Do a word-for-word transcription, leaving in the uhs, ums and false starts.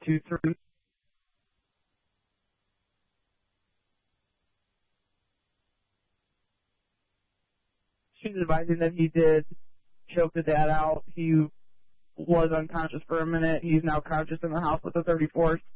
two three. She's advising that he did choke the dad out. He was unconscious for a minute. He's now conscious in the house with the thirty-fourth.